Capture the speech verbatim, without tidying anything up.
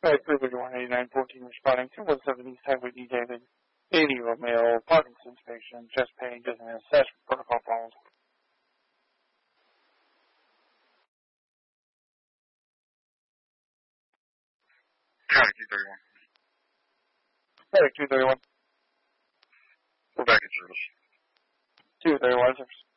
Alright, three thirty-one eighty-nine fourteen responding to one seven East Highway D David. eighty-year-old male, Parkinson's patient, chest pain, doesn't have assessment protocol followed. County two thirty-one. Alright, two thirty-one. We're back in service. two thirty-one, sir.